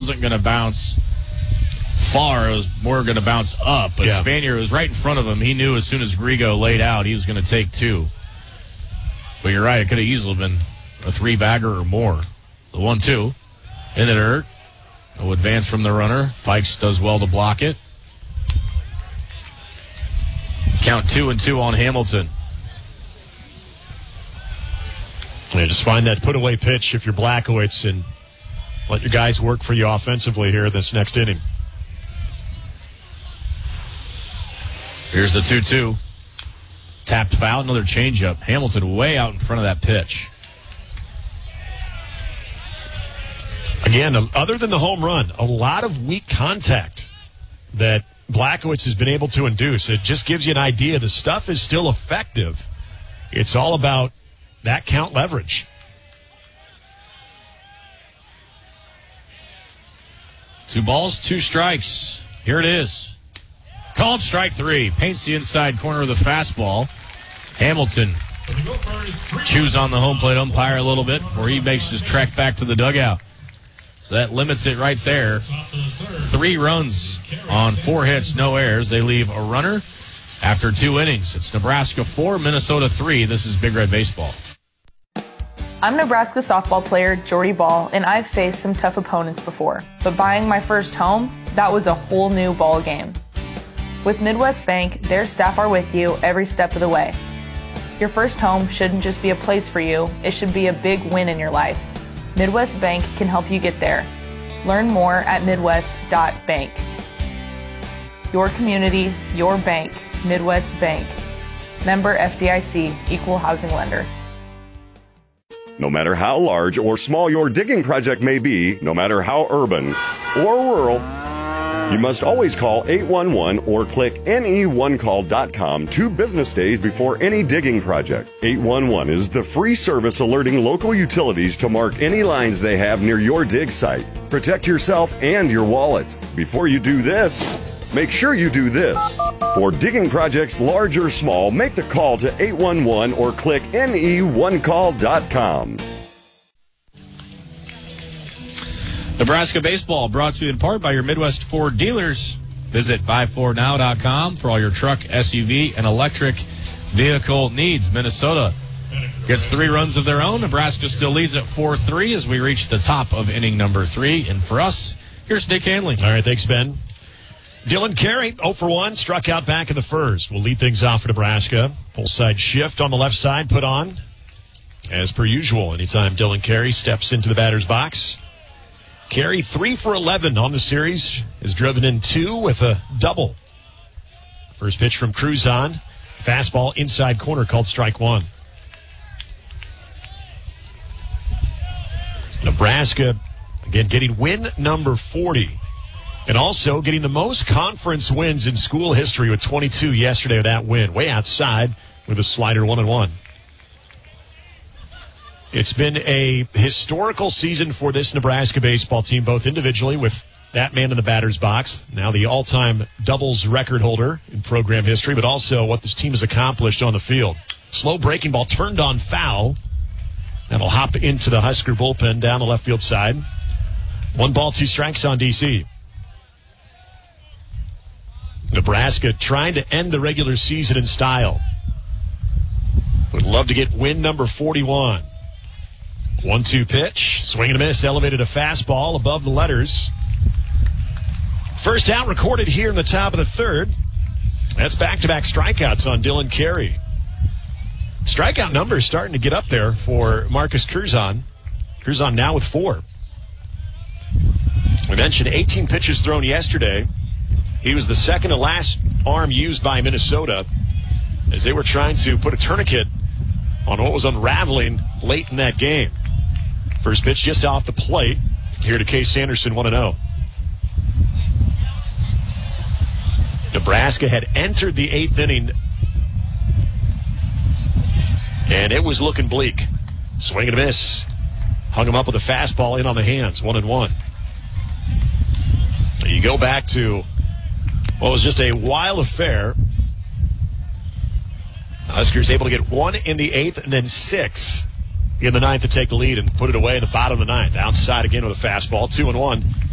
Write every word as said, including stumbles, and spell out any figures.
wasn't going to bounce far. It was more going to bounce up. But yeah. Spanier was right in front of him. He knew as soon as Grigo laid out, he was going to take two. But you're right, it could have easily been a three-bagger or more. The one two in the dirt. No advance from the runner. Fikes does well to block it. Count two and two on Hamilton. Yeah, just find that put-away pitch if you're Blachowicz and let your guys work for you offensively here this next inning. Here's the two two. Tapped foul, another changeup. Hamilton way out in front of that pitch. Again, other than the home run, a lot of weak contact that Blachowicz has been able to induce. It just gives you an idea. The stuff is still effective. It's all about that count leverage. Two balls, two strikes. Here it is. Called strike three. Paints the inside corner of the fastball. Hamilton chews on the home plate umpire a little bit before he makes his trek back to the dugout. So that limits it right there. Three runs on four hits, no errors. They leave a runner after two innings. It's Nebraska four, Minnesota three. This is Big Red Baseball. I'm Nebraska softball player Jordy Ball, and I've faced some tough opponents before. But buying my first home, that was a whole new ball game. With Midwest Bank, their staff are with you every step of the way. Your first home shouldn't just be a place for you, it should be a big win in your life. Midwest Bank can help you get there. Learn more at midwest dot bank. Your community, your bank, Midwest Bank. Member F D I C, Equal Housing Lender. No matter how large or small your digging project may be, no matter how urban or rural, you must always call eight one one or click N E one call dot com two business days before any digging project. eight one one is the free service alerting local utilities to mark any lines they have near your dig site. Protect yourself and your wallet. Before you do this, make sure you do this. For digging projects large or small, make the call to eight one one or click N E one call dot com. Nebraska Baseball brought to you in part by your Midwest Ford dealers. Visit buy ford now dot com for all your truck, S U V, and electric vehicle needs. Minnesota gets three runs of their own. Nebraska still leads at four three as we reach the top of inning number three. And for us, here's Nick Hanley. All right, thanks, Ben. Dylan Carey, oh for one, struck out back in the first. We'll lead things off for Nebraska. Full side shift on the left side put on. As per usual, anytime Dylan Carey steps into the batter's box. Carey, three for eleven on the series, has driven in two with a double. First pitch from Cruzan. Fastball inside corner called strike one. Nebraska, again, getting win number forty. And also getting the most conference wins in school history with twenty-two yesterday with that win. Way outside with a slider one and one. It's been a historical season for this Nebraska baseball team, both individually with that man in the batter's box, now the all-time doubles record holder in program history, but also what this team has accomplished on the field. Slow breaking ball turned on foul. That'll hop into the Husker bullpen down the left field side. One ball, two strikes on D C. Nebraska trying to end the regular season in style. Would love to get win number forty-one. one two pitch. Swing and a miss. Elevated a fastball above the letters. First out recorded here in the top of the third. That's back-to-back strikeouts on Dylan Carey. Strikeout numbers starting to get up there for Marcus Cruzan. Cruzan now with four. We mentioned eighteen pitches thrown yesterday. He was the second to last arm used by Minnesota as they were trying to put a tourniquet on what was unraveling late in that game. First pitch just off the plate. Here to Case Sanderson, one and oh. Nebraska had entered the eighth inning, and it was looking bleak. Swing and a miss. Hung him up with a fastball in on the hands, one and one. You go back to what was just a wild affair. Huskers able to get one in the eighth and then six in the ninth to take the lead and put it away in the bottom of the ninth. Outside again with a fastball, two and one.